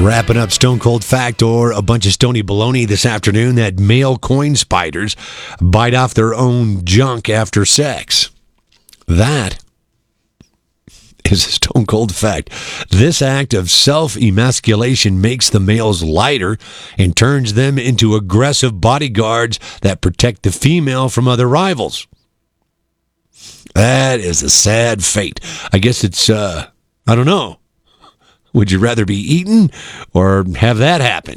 Wrapping up Stone Cold Fact or a bunch of stony baloney this afternoon that male coin spiders bite off their own junk after sex. That is a stone cold fact. This act of self-emasculation makes the males lighter and turns them into aggressive bodyguards that protect the female from other rivals. That is a sad fate. I guess it's, I don't know. Would you rather be eaten or have that happen?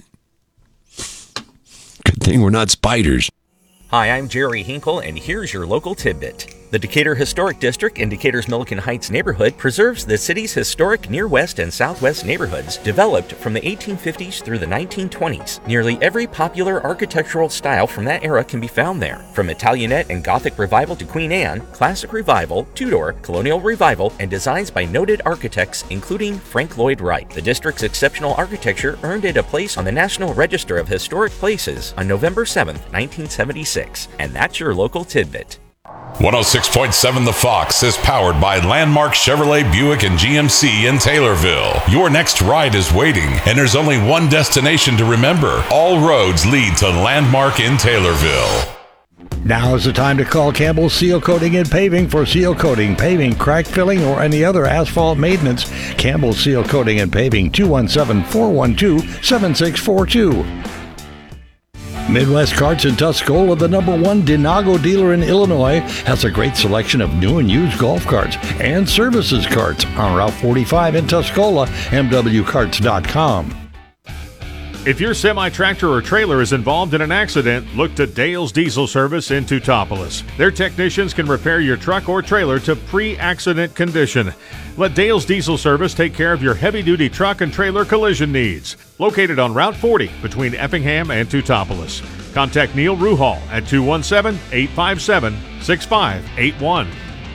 Good thing we're not spiders. Hi, I'm Jerry Hinkle, and here's your local tidbit. The Decatur Historic District in Decatur's Milliken Heights neighborhood preserves the city's historic near west and southwest neighborhoods developed from the 1850s through the 1920s. Nearly every popular architectural style from that era can be found there. From Italianate and Gothic Revival to Queen Anne, Classic Revival, Tudor, Colonial Revival, and designs by noted architects including Frank Lloyd Wright. The district's exceptional architecture earned it a place on the National Register of Historic Places on November 7, 1976. And that's your local tidbit. 106.7 The Fox is powered by Landmark Chevrolet, Buick, and GMC in Taylorville. Your next ride is waiting, and there's only one destination to remember. All roads lead to Landmark in Taylorville. Now is the time to call Campbell Seal Coating and Paving for seal coating, paving, crack filling, or any other asphalt maintenance. Campbell Seal Coating and Paving, 217-412-7642. Midwest Carts in Tuscola, the #1 Denago dealer in Illinois, has a great selection of new and used golf carts and services carts on Route 45 in Tuscola, mwcarts.com. If your semi-tractor or trailer is involved in an accident, look to Dale's Diesel Service in Teutopolis. Their technicians can repair your truck or trailer to pre-accident condition. Let Dale's Diesel Service take care of your heavy-duty truck and trailer collision needs. Located on Route 40 between Effingham and Teutopolis. Contact Neil Ruhal at 217-857-6581.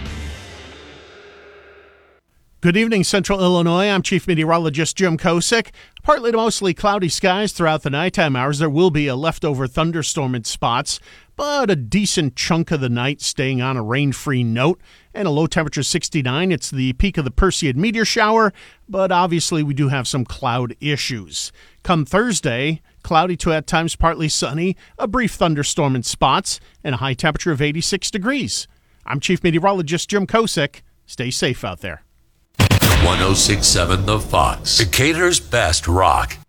Good evening, Central Illinois. I'm Chief Meteorologist Jim Kosick. Partly to mostly cloudy skies throughout the nighttime hours. There will be a leftover thunderstorm in spots, but a decent chunk of the night staying on a rain-free note. And a low temperature 69. It's the peak of the Perseid meteor shower, but obviously we do have some cloud issues. Come Thursday, cloudy to at times partly sunny, a brief thunderstorm in spots, and a high temperature of 86 degrees. I'm Chief Meteorologist Jim Kosick. Stay safe out there. 106.7 The Fox, Decatur's best rock.